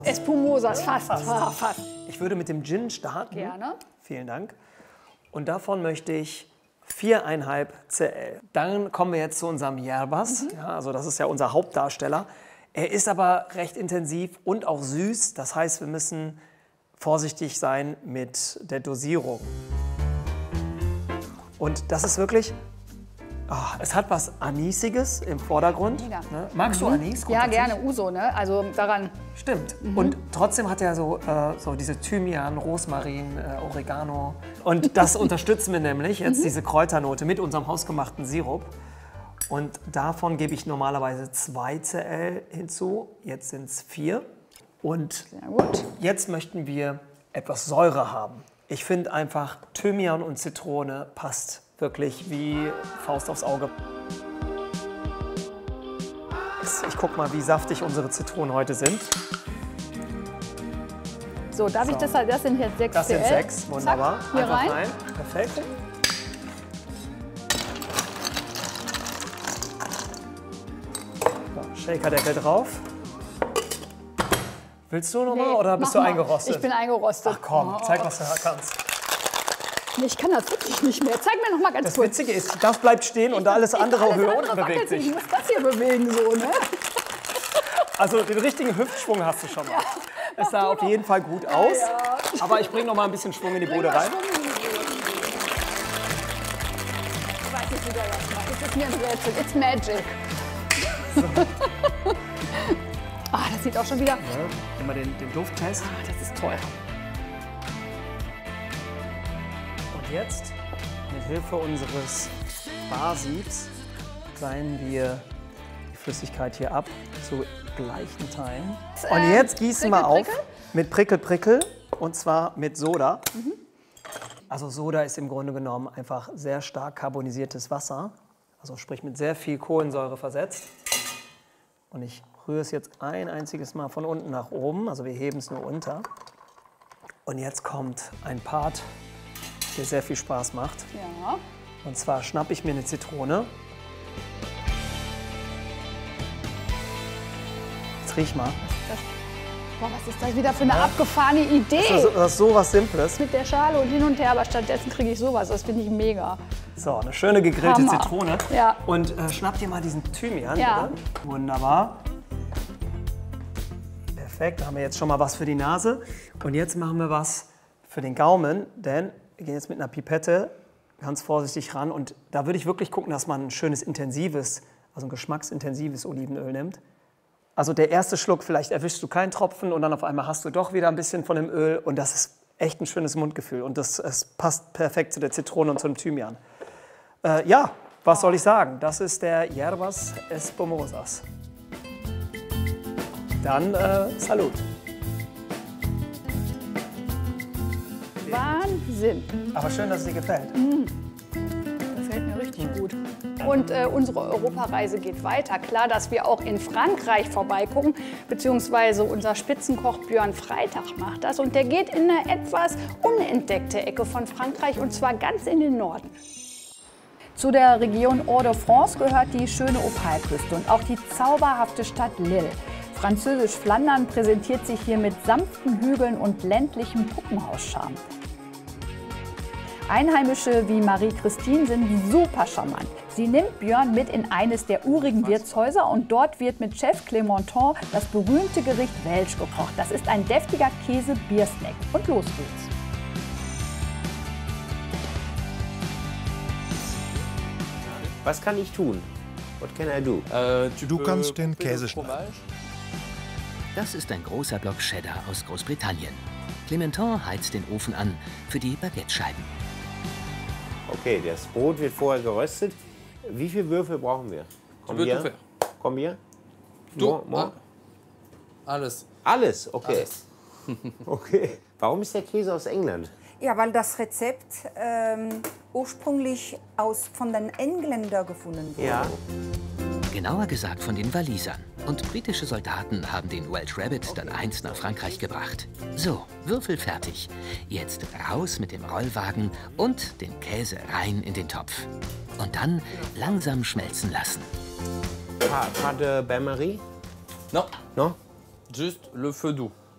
Espumosas, fast. Ich würde mit dem Gin starten. Gerne. Vielen Dank. Und davon möchte ich 4,5 cl. Dann kommen wir jetzt zu unserem Yerbas. Ja, also das ist ja unser Hauptdarsteller. Er ist aber recht intensiv und auch süß. Das heißt, wir müssen vorsichtig sein mit der Dosierung. Und das ist wirklich, es hat was Anisiges im Vordergrund. Mega. Ne? Magst du Anis? Ja, gerne, Uso, ne? Also daran. Stimmt. Und trotzdem hat er so diese Thymian, Rosmarin, Oregano. Und das unterstützen wir nämlich jetzt, diese Kräuternote mit unserem hausgemachten Sirup. Und davon gebe ich normalerweise 2 cl hinzu. Jetzt sind es 4. Und Sehr gut. jetzt möchten wir etwas Säure haben. Ich finde einfach, Thymian und Zitrone passt wirklich wie Faust aufs Auge. Ich guck mal, wie saftig unsere Zitronen heute sind. So, darf ich das? Das sind jetzt 6 Das sind cl. 6, wunderbar. Zack, hier Einfach rein. Perfekt. So, Shakerdeckel drauf. Willst du nochmal oder bist du Mach mal. eingerostet? Ich bin eingerostet. Ach komm, zeig, was du kannst. Nee, ich kann das wirklich nicht mehr. Zeig mir noch mal ganz Das kurz. Witzige ist, das bleibt stehen und alles andere höher unten bewegt sich. Ich muss das hier bewegen, so, ne? Also den richtigen Hüftschwung hast du schon mal. Es sah auf jeden Fall gut aus, aber ich bringe noch mal ein bisschen Schwung in die Bude rein. Ich weiß nicht, wie der das macht. Das ist mir ein Rätsel. It's magic. Das sieht auch schon wieder... Immer den Dufttest. Das ist toll. Und jetzt, mit Hilfe unseres Barsiebs, seien wir die Flüssigkeit hier ab zu gleichen Teilen. Und jetzt gießen wir auf mit Prickel und zwar mit Soda. Also Soda ist im Grunde genommen einfach sehr stark carbonisiertes Wasser, also sprich mit sehr viel Kohlensäure versetzt. Und ich rühre es jetzt ein einziges Mal von unten nach oben, also wir heben es nur unter. Und jetzt kommt ein Part, der sehr viel Spaß macht. Ja. Und zwar schnappe ich mir eine Zitrone. Jetzt riech mal. Boah, was ist das wieder für eine abgefahrene Idee? Das ist so was Simples. Mit der Schale und hin und her, aber stattdessen kriege ich sowas. Das finde ich mega. So, eine schöne gegrillte Hammer. Zitrone. Ja. Und schnapp dir mal diesen Thymian. Ja. Bitte. Wunderbar. Perfekt, da haben wir jetzt schon mal was für die Nase. Und jetzt machen wir was für den Gaumen, denn wir gehen jetzt mit einer Pipette ganz vorsichtig ran. Und da würde ich wirklich gucken, dass man ein schönes intensives, also ein geschmacksintensives Olivenöl nimmt. Also der erste Schluck, vielleicht erwischst du keinen Tropfen und dann auf einmal hast du doch wieder ein bisschen von dem Öl. Und das ist echt ein schönes Mundgefühl. Und es passt perfekt zu der Zitrone und zum Thymian. Ja, was soll ich sagen? Das ist der Yerbas Espumosas. Dann Salut. Wahnsinn. Aber schön, dass es dir gefällt. Gefällt mir richtig gut. Und unsere Europareise geht weiter. Klar, dass wir auch in Frankreich vorbeigucken, beziehungsweise unser Spitzenkoch Björn Freitag macht das. Und der geht in eine etwas unentdeckte Ecke von Frankreich, und zwar ganz in den Norden. Zu der Region Hauts-de-France gehört die schöne Opalküste und auch die zauberhafte Stadt Lille. Französisch Flandern präsentiert sich hier mit sanften Hügeln und ländlichem Puppenhauscharme. Einheimische wie Marie-Christine sind super charmant. Sie nimmt Björn mit in eines der urigen Wirtshäuser und dort wird mit Chef Clémenton das berühmte Gericht Welsch gekocht. Das ist ein deftiger Käse-Biersnack. Und los geht's. Was kann ich tun? What can I do? Du kannst den Käse schneiden. Das ist ein großer Block Cheddar aus Großbritannien. Clémenton heizt den Ofen an für die Baguettescheiben. Okay, das Brot wird vorher geröstet. Wie viele Würfel brauchen wir? Combien? Combien? Alles. Alles, okay. Alles. Okay. Warum ist der Käse aus England? Ja, weil das Rezept ursprünglich von den Engländern gefunden wurde. Ja. Genauer gesagt von den Walisern. Und britische Soldaten haben den Welsh Rabbit dann einst nach Frankreich gebracht. So, Würfel fertig. Jetzt raus mit dem Rollwagen und den Käse rein in den Topf. Und dann langsam schmelzen lassen. Pas de bain-marie? Non, Non? juste le feu doux.